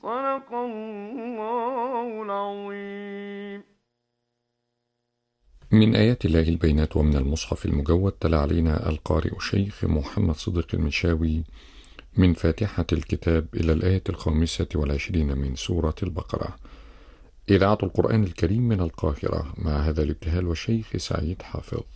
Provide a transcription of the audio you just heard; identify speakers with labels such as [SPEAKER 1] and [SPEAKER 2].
[SPEAKER 1] صدق الله العظيم.
[SPEAKER 2] من آيات الله البينات ومن المصحف المجود تلا علينا القارئ الشيخ محمد صديق المنشاوي من فاتحة الكتاب إلى الآية 25 من سورة البقرة. إذاعة القرآن الكريم من القاهرة، مع هذا الابتهال والشيخ سعيد حافظ.